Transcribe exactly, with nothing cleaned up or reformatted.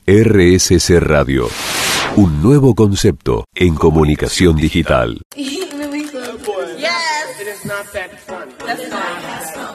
R S C Radio. Un nuevo concepto en comunicación digital. Yes. It is not that funny. That's not.